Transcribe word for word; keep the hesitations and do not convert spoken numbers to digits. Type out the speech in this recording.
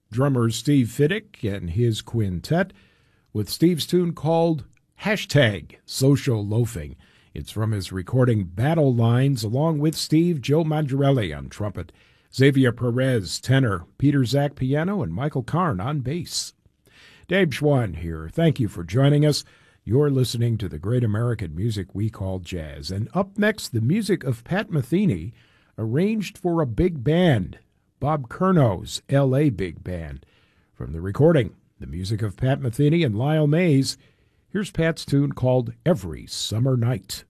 drummer Steve Fiddick and his quintet with Steve's tune called Hashtag Social Loafing. It's from his recording Battle Lines, along with Steve Joe Mangiarelli on trumpet, Xavier Perez tenor, Peter Zach piano, and Michael Karn on bass. Dave Schwann here. Thank you for joining us. You're listening to the great American music we call jazz. And up next, the music of Pat Metheny, arranged for a big band, Bob Curno's L A Big Band. From the recording, the music of Pat Metheny and Lyle Mays, here's Pat's tune called Every Summer Night.